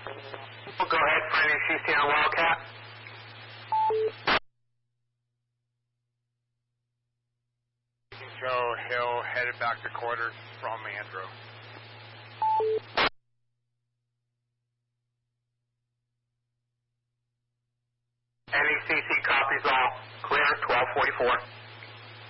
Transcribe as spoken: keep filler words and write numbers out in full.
We'll go ahead for any C C on Wildcat. Joe Hill headed back to quarters from Andrew. Any C C copies all clear, twelve forty-four.